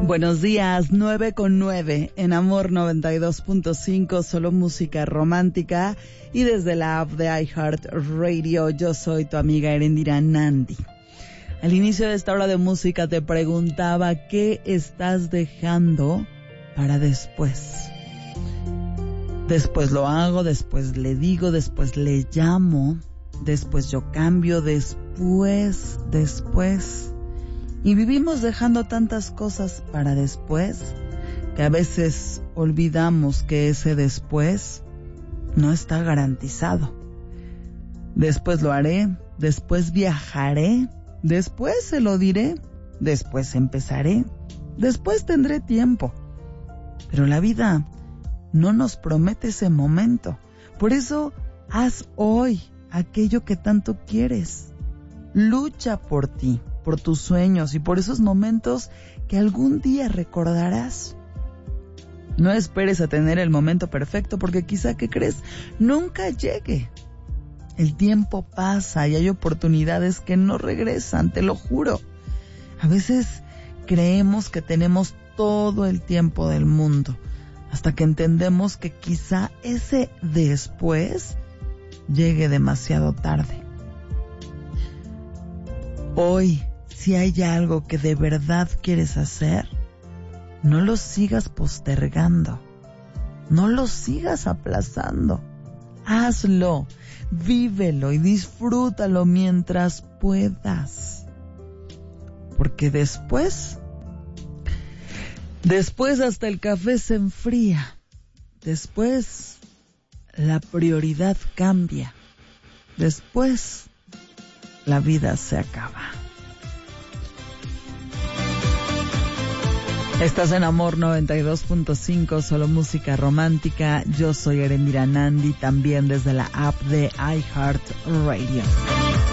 Buenos días, 9:09 en Amor 92.5, solo música romántica, y desde la app de iHeartRadio, yo soy tu amiga Erendira Nandi. Al inicio de esta hora de música te preguntaba qué estás dejando para después. Después lo hago, después le digo, después le llamo, después yo cambio, después. Y vivimos dejando tantas cosas para después que a veces olvidamos que ese después no está garantizado. Después lo haré, después viajaré, después se lo diré, después empezaré, después tendré tiempo. Pero la vida no nos promete ese momento. Por eso, haz hoy aquello que tanto quieres. Lucha por ti, por tus sueños y por esos momentos que algún día recordarás. No esperes a tener el momento perfecto porque quizá, ¿qué crees?, nunca llegue. El tiempo pasa y hay oportunidades que no regresan, te lo juro. A veces creemos que tenemos todo el tiempo del mundo, hasta que entendemos que quizá ese después llegue demasiado tarde. Hoy, si hay algo que de verdad quieres hacer, no lo sigas postergando, no lo sigas aplazando. Hazlo, vívelo y disfrútalo mientras puedas. Porque después hasta el café se enfría. Después la prioridad cambia. Después la vida se acaba. Estás en Amor 92.5, solo música romántica. Yo soy Erendira Nandi, también desde la app de iHeartRadio.